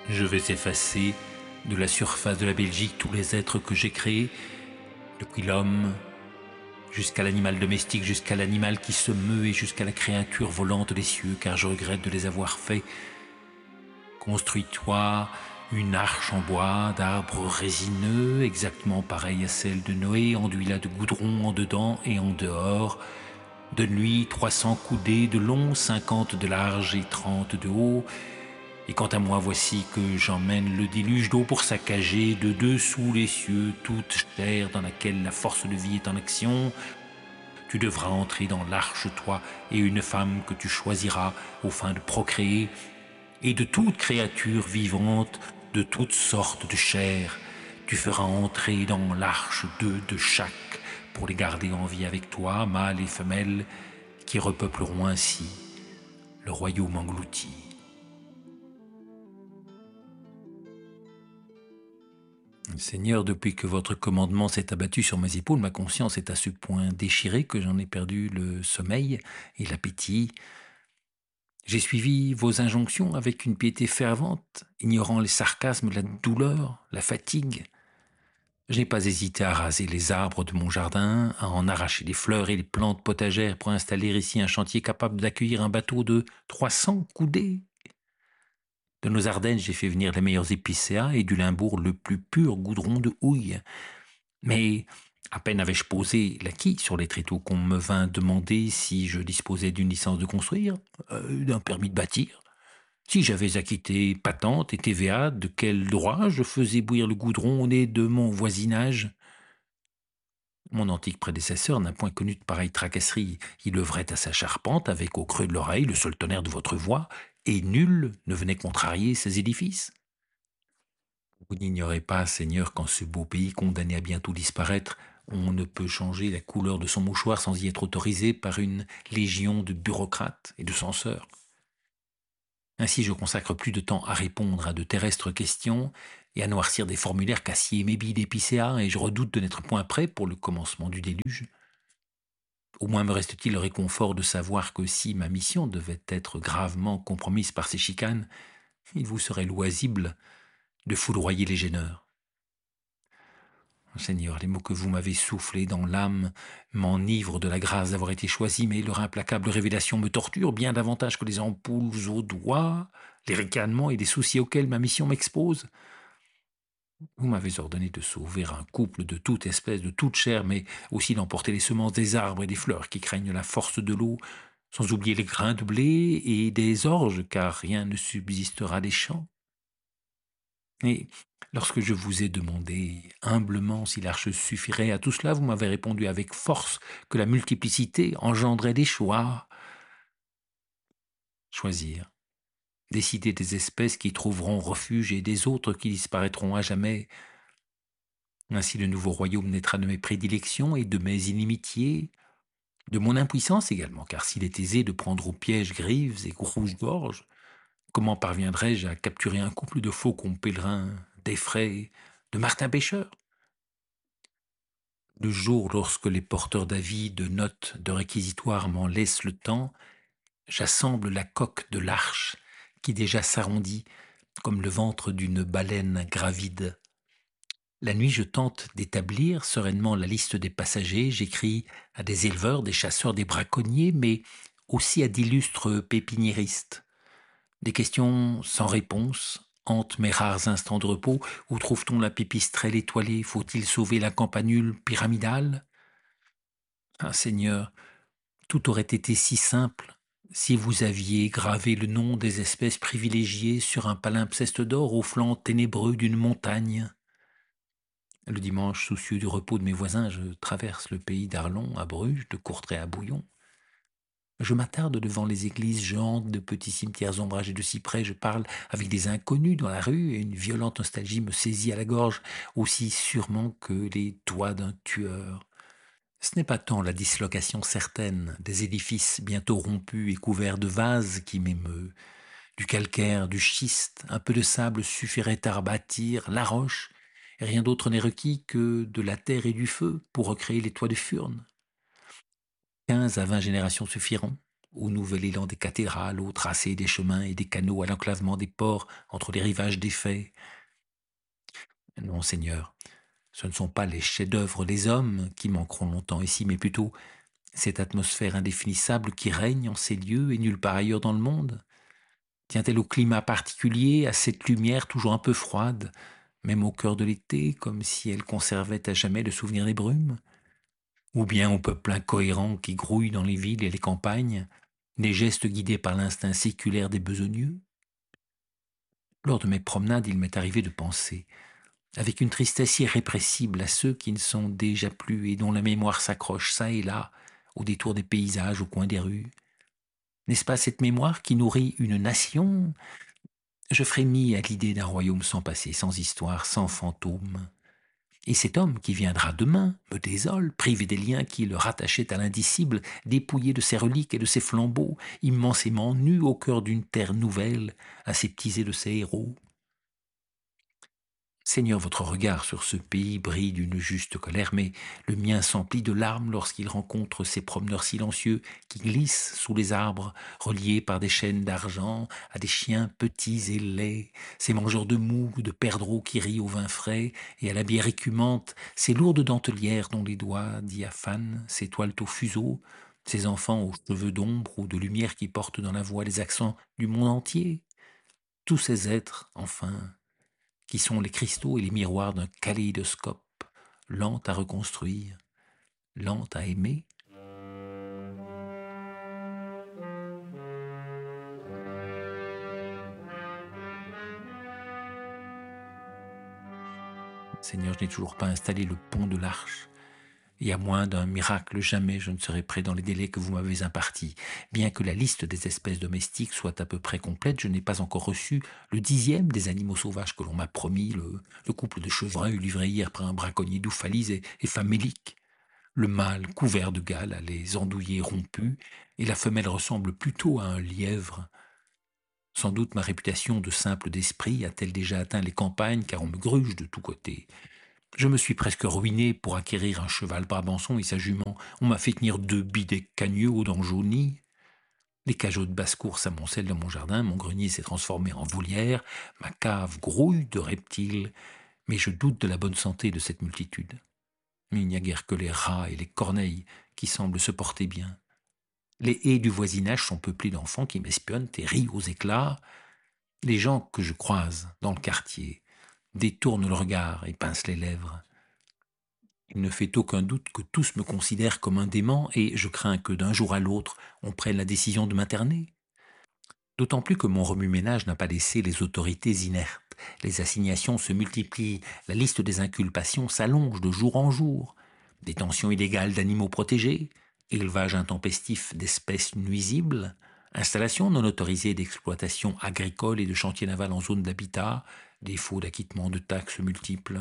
Je vais effacer de la surface de la Belgique tous les êtres que j'ai créés, depuis l'homme jusqu'à l'animal domestique, jusqu'à l'animal qui se meut et jusqu'à la créature volante des cieux, car je regrette de les avoir faits. Construis-toi une arche en bois d'arbres résineux, exactement pareille à celle de Noé, enduis-la de goudron en dedans et en dehors. Donne-lui 300 coudées de long, 50 de large et 30 de haut. Et quant à moi, voici que j'emmène le déluge d'eau pour saccager de dessous les cieux toute chair dans laquelle la force de vie est en action. Tu devras entrer dans l'arche, toi et une femme que tu choisiras aux fins de procréer, et de toute créature vivante, de toutes sortes de chair. Tu feras entrer dans l'arche 2 de chaque, pour les garder en vie avec toi, mâles et femelles, qui repeupleront ainsi le royaume englouti. Seigneur, depuis que votre commandement s'est abattu sur mes épaules, ma conscience est à ce point déchirée que j'en ai perdu le sommeil et l'appétit. J'ai suivi vos injonctions avec une piété fervente, ignorant les sarcasmes, la douleur, la fatigue. Je n'ai pas hésité à raser les arbres de mon jardin, à en arracher les fleurs et les plantes potagères pour installer ici un chantier capable d'accueillir un bateau de 300 coudées. De nos Ardennes, j'ai fait venir les meilleurs épicéas et du Limbourg le plus pur goudron de houille. Mais à peine avais-je posé l'acquis sur les tréteaux qu'on me vint demander si je disposais d'une licence de construire, d'un permis de bâtir, si j'avais acquitté patente et TVA, de quel droit je faisais bouillir le goudron au nez de mon voisinage. Mon antique prédécesseur n'a point connu de pareille tracasserie. Il œuvrait à sa charpente avec au creux de l'oreille le seul tonnerre de votre voix, et nul ne venait contrarier ses édifices. Vous n'ignorez pas, Seigneur, qu'en ce beau pays condamné à bientôt disparaître, on ne peut changer la couleur de son mouchoir sans y être autorisé par une légion de bureaucrates et de censeurs. Ainsi, je consacre plus de temps à répondre à de terrestres questions et à noircir des formulaires qu'à scier mes billes d'épicéa, et je redoute de n'être point prêt pour le commencement du déluge. Au moins me reste-t-il le réconfort de savoir que si ma mission devait être gravement compromise par ces chicanes, il vous serait loisible de foudroyer les gêneurs. Seigneur, les mots que vous m'avez soufflés dans l'âme m'enivrent de la grâce d'avoir été choisi, mais leur implacable révélation me torture bien davantage que les ampoules aux doigts, les ricanements et les soucis auxquels ma mission m'expose. Vous m'avez ordonné de sauver un couple de toute espèce, de toute chair, mais aussi d'emporter les semences des arbres et des fleurs qui craignent la force de l'eau, sans oublier les grains de blé et des orges, car rien ne subsistera des champs. Et lorsque je vous ai demandé humblement si l'arche suffirait à tout cela, vous m'avez répondu avec force que la multiplicité engendrait des choix. Choisir, décider des espèces qui trouveront refuge et des autres qui disparaîtront à jamais. Ainsi le nouveau royaume naîtra de mes prédilections et de mes inimitiés, de mon impuissance également, car s'il est aisé de prendre au piège grives et rouge-gorge, comment parviendrais-je à capturer un couple de faucons pèlerins, d'effraie, de martins pêcheurs? Le jour lorsque les porteurs d'avis, de notes, de réquisitoires m'en laissent le temps, j'assemble la coque de l'arche qui déjà s'arrondit comme le ventre d'une baleine gravide. La nuit, je tente d'établir sereinement la liste des passagers. J'écris à des éleveurs, des chasseurs, des braconniers, mais aussi à d'illustres pépiniéristes. Des questions sans réponse hantent mes rares instants de repos. Où trouve-t-on la pipistrelle étoilée? Faut-il sauver la campanule pyramidale? Ah, Seigneur, tout aurait été si simple si vous aviez gravé le nom des espèces privilégiées sur un palimpseste d'or au flanc ténébreux d'une montagne. Le dimanche, soucieux du repos de mes voisins, je traverse le pays d'Arlon à Bruges, de Courtrai à Bouillon. Je m'attarde devant les églises géantes de petits cimetières ombragés de cyprès. Je parle avec des inconnus dans la rue et une violente nostalgie me saisit à la gorge, aussi sûrement que les doigts d'un tueur. Ce n'est pas tant la dislocation certaine des édifices bientôt rompus et couverts de vases qui m'émeut. Du calcaire, du schiste, un peu de sable suffirait à rebâtir la roche, et rien d'autre n'est requis que de la terre et du feu pour recréer les toits de Furnes. 15 à 20 générations suffiront. au nouvel élan des cathédrales, au tracé des chemins et des canaux, à l'enclavement des ports entre les rivages défaits. Non, Seigneur, ce ne sont pas les chefs-d'œuvre des hommes qui manqueront longtemps ici, mais plutôt cette atmosphère indéfinissable qui règne en ces lieux et nulle part ailleurs dans le monde. Tient-elle au climat particulier, à cette lumière toujours un peu froide, même au cœur de l'été, comme si elle conservait à jamais le souvenir des brumes? Ou bien au peuple incohérent qui grouille dans les villes et les campagnes, des gestes guidés par l'instinct séculaire des besogneux? Lors de mes promenades, il m'est arrivé de penser, avec une tristesse irrépressible, à ceux qui ne sont déjà plus et dont la mémoire s'accroche çà et là, au détour des paysages, au coin des rues. N'est-ce pas cette mémoire qui nourrit une nation? Je frémis à l'idée d'un royaume sans passé, sans histoire, sans fantômes. Et cet homme qui viendra demain me désole, privé des liens qui le rattachaient à l'indicible, dépouillé de ses reliques et de ses flambeaux, immensément nu au cœur d'une terre nouvelle, aseptisé de ses héros. Seigneur, votre regard sur ce pays brille d'une juste colère, mais le mien s'emplit de larmes lorsqu'il rencontre ces promeneurs silencieux qui glissent sous les arbres, reliés par des chaînes d'argent à des chiens petits et laids, ces mangeurs de mou, de perdreaux qui rient au vin frais et à la bière écumante, ces lourdes dentelières dont les doigts diaphanes s'étoilent au fuseau, ces enfants aux cheveux d'ombre ou de lumière qui portent dans la voix les accents du monde entier. Tous ces êtres, enfin, qui sont les cristaux et les miroirs d'un kaléidoscope, lent à reconstruire, lent à aimer. Seigneur, je n'ai toujours pas installé le pont de l'Arche, et à moins d'un miracle, jamais je ne serai prêt dans les délais que vous m'avez impartis. Bien que la liste des espèces domestiques soit à peu près complète, je n'ai pas encore reçu le 10e des animaux sauvages que l'on m'a promis, le couple de chevreuils livré hier par un braconnier d'Ouphalise et famélique. Le mâle, couvert de gales, a les andouillés rompus, et la femelle ressemble plutôt à un lièvre. Sans doute ma réputation de simple d'esprit a-t-elle déjà atteint les campagnes, car on me gruge de tous côtés. Je me suis presque ruiné pour acquérir un cheval brabançon et sa jument. On m'a fait tenir 2 bidets cagneux aux dents jaunies. Les cageots de basse-cour s'amoncellent dans mon jardin, mon grenier s'est transformé en volière, ma cave grouille de reptiles, mais je doute de la bonne santé de cette multitude. Mais il n'y a guère que les rats et les corneilles qui semblent se porter bien. Les haies du voisinage sont peuplées d'enfants qui m'espionnent et rient aux éclats. Les gens que je croise dans le quartier détournent le regard et pincent les lèvres. Il ne fait aucun doute que tous me considèrent comme un dément et je crains que d'un jour à l'autre on prenne la décision de m'interner. D'autant plus que mon remue-ménage n'a pas laissé les autorités inertes. Les assignations se multiplient, la liste des inculpations s'allonge de jour en jour. Détention illégale d'animaux protégés, élevage intempestif d'espèces nuisibles, installation non autorisée d'exploitation agricole et de chantiers navals en zone d'habitat, défaut d'acquittement de taxes multiples.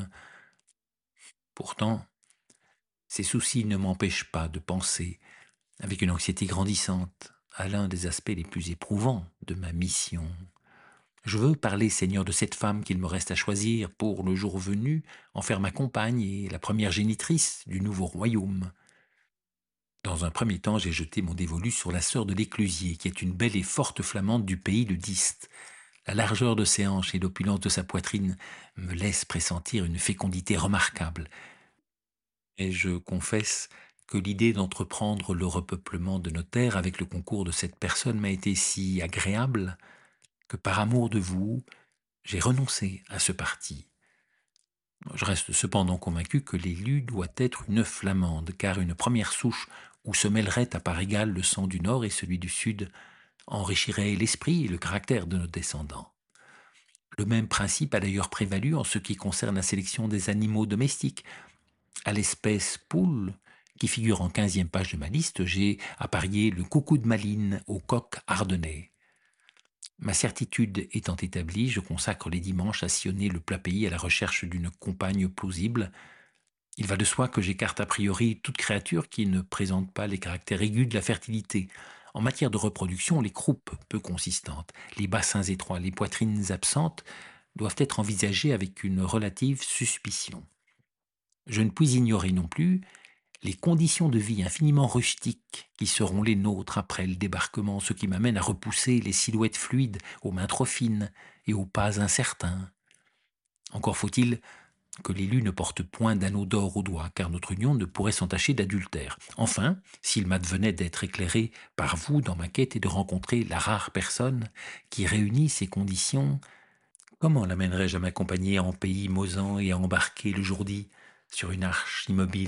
Pourtant, ces soucis ne m'empêchent pas de penser, avec une anxiété grandissante, à l'un des aspects les plus éprouvants de ma mission. Je veux parler, Seigneur, de cette femme qu'il me reste à choisir pour, le jour venu, en faire ma compagne et la première génitrice du nouveau royaume. Dans un premier temps, j'ai jeté mon dévolu sur la sœur de l'éclusier, qui est une belle et forte flamande du pays de Dist. La largeur de ses hanches et l'opulence de sa poitrine me laissent pressentir une fécondité remarquable. Et je confesse que l'idée d'entreprendre le repeuplement de nos terres avec le concours de cette personne m'a été si agréable que par amour de vous, j'ai renoncé à ce parti. Je reste cependant convaincu que l'élu doit être une flamande, car une première souche où se mêlerait à part égale le sang du Nord et celui du Sud enrichirait l'esprit et le caractère de nos descendants. Le même principe a d'ailleurs prévalu en ce qui concerne la sélection des animaux domestiques. À l'espèce poule, qui figure en 15e page de ma liste, j'ai apparié le coucou de Malines au coq ardennais. Ma certitude étant établie, je consacre les dimanches à sillonner le plat pays à la recherche d'une compagne plausible. Il va de soi que j'écarte a priori toute créature qui ne présente pas les caractères aigus de la fertilité. En matière de reproduction, les croupes peu consistantes, les bassins étroits, les poitrines absentes doivent être envisagées avec une relative suspicion. Je ne puis ignorer non plus les conditions de vie infiniment rustiques qui seront les nôtres après le débarquement, ce qui m'amène à repousser les silhouettes fluides aux mains trop fines et aux pas incertains. Encore faut-il que l'élu ne porte point d'anneau d'or au doigt, car notre union ne pourrait s'entacher d'adultère. Enfin, s'il m'advenait d'être éclairé par vous dans ma quête et de rencontrer la rare personne qui réunit ces conditions, comment l'amènerais-je à m'accompagner en pays mosant et à embarquer le jour dit sur une arche immobile